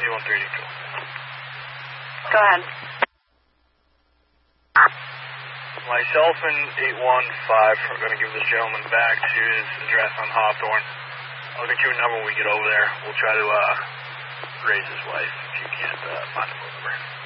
21382. Go ahead. Myself and 815 are going to give this gentleman back to his address on Hawthorne. I'll get you a number when we get over there. We'll try to raise his wife if you can't find him over.